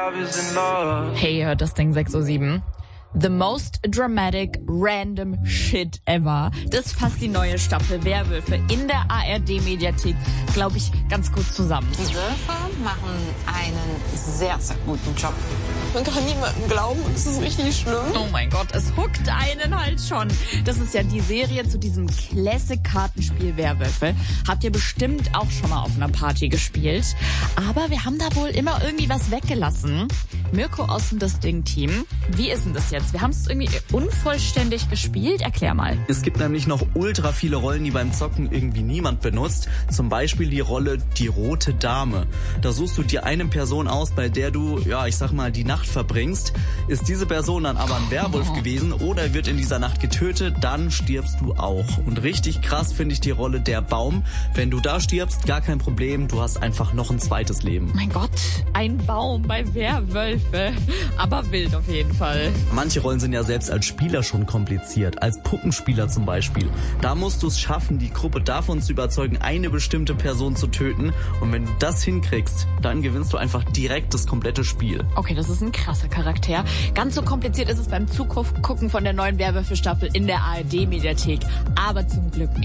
Hey, ihr hört das Ding 6:07 Uhr. The most dramatic random shit ever. Das fasst die neue Staffel Werwölfe in der ARD-Mediathek, glaube ich, ganz gut zusammen. Die Wölfe machen einen sehr, sehr guten Job. Man kann niemandem glauben und es ist richtig schlimm. Oh mein Gott, es huckt einen halt schon. Das ist ja die Serie zu diesem Classic-Kartenspiel Werwölfe. Habt ihr bestimmt auch schon mal auf einer Party gespielt. Aber wir haben da wohl immer irgendwie was weggelassen. Mirko aus dem Das Ding-Team, wie ist denn das jetzt? Wir haben es irgendwie unvollständig gespielt. Erklär mal. Es gibt nämlich noch ultra viele Rollen, die beim Zocken irgendwie niemand benutzt. Zum Beispiel die Rolle die Rote Dame. Da suchst du dir eine Person aus, bei der du, ja, ich sag mal, die Nacht verbringst. Ist diese Person dann aber ein Werwolf gewesen oder wird in dieser Nacht getötet, dann stirbst du auch. Und richtig krass finde ich die Rolle der Baum. Wenn du da stirbst, gar kein Problem. Du hast einfach noch ein zweites Leben. Mein Gott, ein Baum bei Werwölfe. Aber wild auf jeden Fall. Manche Rollen sind ja selbst als Spieler schon kompliziert, als Puppenspieler zum Beispiel. Da musst du es schaffen, die Gruppe davon zu überzeugen, eine bestimmte Person zu töten. Und wenn du das hinkriegst, dann gewinnst du einfach direkt das komplette Spiel. Okay, das ist ein krasser Charakter. Ganz so kompliziert ist es beim Zugucken von der neuen Werwölfe-Staffel in der ARD-Mediathek. Aber zum Glück nicht.